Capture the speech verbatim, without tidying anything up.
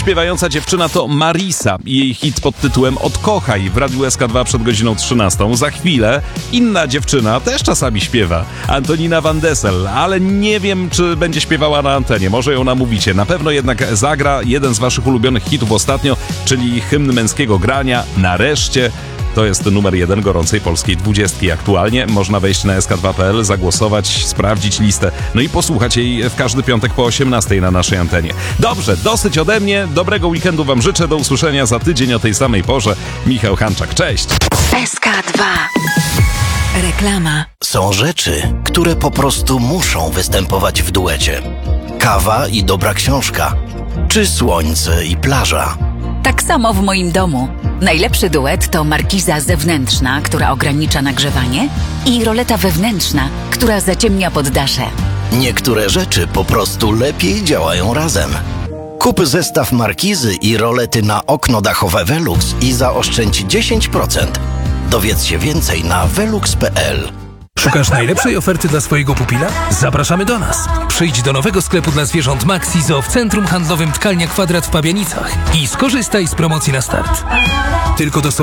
śpiewająca dziewczyna to Marisa i jej hit pod tytułem Odkochaj w Radiu S K dwa przed godziną trzynastą. Za chwilę inna dziewczyna też czasami śpiewa, Antonina Van Dessel, ale nie wiem, czy będzie śpiewała na antenie. Może ją namówicie. Na pewno jednak zagra jeden z waszych ulubionych hitów ostatnio, czyli hymn męskiego grania Nareszcie. To jest numer jeden gorącej polskiej dwudziestki. Aktualnie można wejść na S K dwa kropka P L, zagłosować, sprawdzić listę, no i posłuchać jej w każdy piątek po osiemnastej na naszej antenie. Dobrze, dosyć ode mnie. Dobrego weekendu wam życzę. Do usłyszenia za tydzień o tej samej porze. Michał Hanczak, cześć. S K dwa. Reklama. Są rzeczy, które po prostu muszą występować w duecie. Kawa i dobra książka, czy słońce i plaża. Tak samo w moim domu. Najlepszy duet to markiza zewnętrzna, która ogranicza nagrzewanie, i roleta wewnętrzna, która zaciemnia poddasze. Niektóre rzeczy po prostu lepiej działają razem. Kup zestaw markizy i rolety na okno dachowe Velux i zaoszczędź dziesięć procent. Dowiedz się więcej na velux kropka p l. Szukasz najlepszej oferty dla swojego pupila? Zapraszamy do nas. Przyjdź do nowego sklepu dla zwierząt Maxi Zoo w centrum handlowym Tkalnia Kwadrat w Pabianicach i skorzystaj z promocji na start. Tylko do